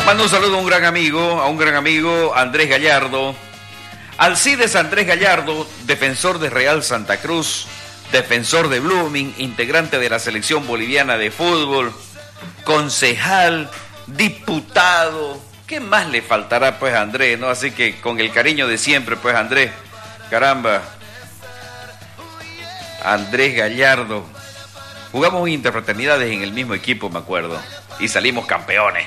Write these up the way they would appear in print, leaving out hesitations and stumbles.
Mando un saludo a un gran amigo, Andrés Gallardo. Alcides Andrés Gallardo, defensor de Real Santa Cruz, defensor de Blooming, integrante de la selección boliviana de fútbol, concejal, diputado. ¿Qué más le faltará pues a Andrés, no? Así que con el cariño de siempre pues Andrés, caramba. Andrés Gallardo. Jugamos interfraternidades en el mismo equipo, me acuerdo, y salimos campeones.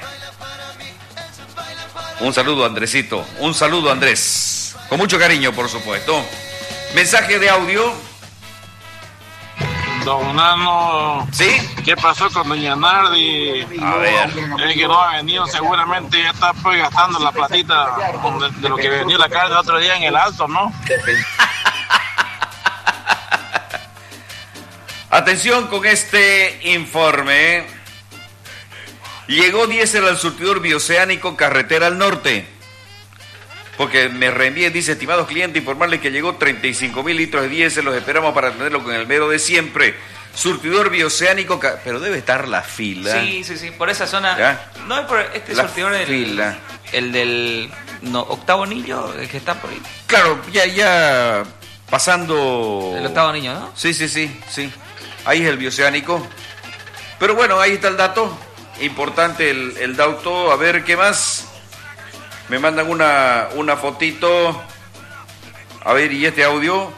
Un saludo, Andresito. Un saludo, Andrés. Con mucho cariño, por supuesto. Mensaje de audio. Don Nano. ¿Sí? ¿Qué pasó con doña Nardi? A ver. Es que no ha venido, seguramente ya está pues gastando la platita de lo que vendió la carne el otro día en el Alto, ¿no? Atención con este informe. Llegó diésel al surtidor bioceánico carretera al norte. Porque me reenvíen, dice, estimados clientes, informarles que llegó 35.000 litros de diésel. Los esperamos para tenerlo con el mero de siempre. Surtidor bioceánico, pero debe estar la fila. Sí, por esa zona. ¿Ya? No es por este La surtidor fila. El del octavo anillo, el que está por ahí. Claro, ya pasando. El octavo anillo, ¿no? Sí. Ahí es el bioceánico. Pero bueno, ahí está el dato. Importante el dato. A ver, ¿qué más? Me mandan una fotito. A ver, ¿y este audio?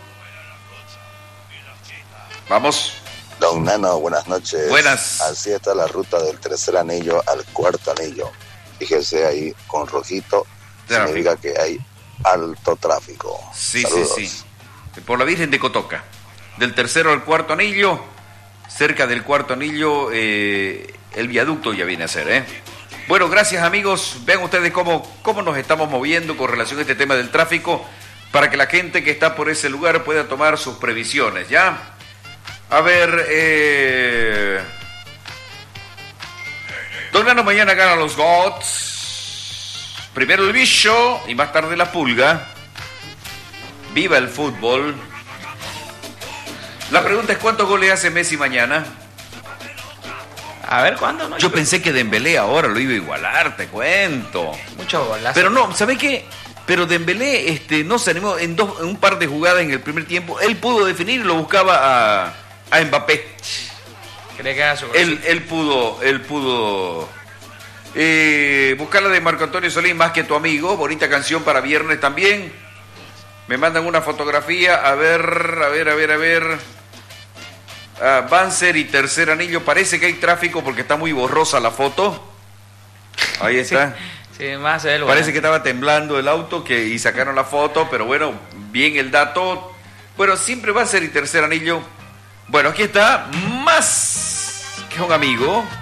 Vamos. Don Nano, buenas noches. Buenas. Así está la ruta del tercer anillo al cuarto anillo. Fíjese ahí con rojito. Tráfico. Significa que hay alto tráfico. Sí. Saludos. Por la Virgen de Cotoca. Del tercero al cuarto anillo. Cerca del cuarto anillo, el viaducto ya viene a ser, ¿eh? Bueno, gracias amigos. Vean ustedes cómo nos estamos moviendo con relación a este tema del tráfico, para que la gente que está por ese lugar pueda tomar sus previsiones, ¿ya? A ver, Don Nano mañana gana los Gods. Primero el bicho y más tarde la pulga. Viva el fútbol. La pregunta es, ¿cuántos goles hace Messi mañana? A ver, ¿cuándo? No, Yo pensé que Dembélé ahora lo iba a igualar, te cuento. Mucho golazo. Pero no, ¿sabés qué? Pero Dembélé no se animó en un par de jugadas en el primer tiempo. Él pudo definir y lo buscaba a Mbappé. ¿Cree que haga su Él pudo buscar la de Marco Antonio Solís, Más que tu amigo. Bonita canción para viernes también. Me mandan una fotografía. A ver. Banzer y tercer anillo. Parece que hay tráfico porque está muy borrosa la foto. Ahí está. Sí, más se ve. Parece que estaba temblando el auto y sacaron la foto, pero bueno, bien el dato. Bueno, siempre Banzer y tercer anillo. Bueno, aquí está Más que un amigo.